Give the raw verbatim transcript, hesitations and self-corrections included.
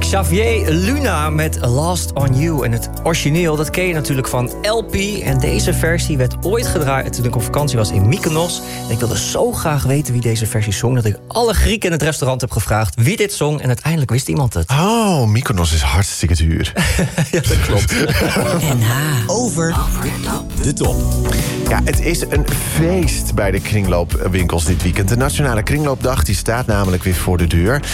Xavier Luna met Lost on You. En het origineel, dat ken je natuurlijk van L P. En deze versie werd ooit gedraaid toen ik op vakantie was in Mykonos. En ik wilde zo graag weten wie deze versie zong, dat ik alle Grieken in het restaurant heb gevraagd wie dit zong. En uiteindelijk wist iemand het. Oh, Mykonos is hartstikke duur. Ja, dat klopt. N H over de top. Ja, het is een feest bij de kringloopwinkels dit weekend. De Nationale Kringloopdag die staat namelijk weer voor de deur.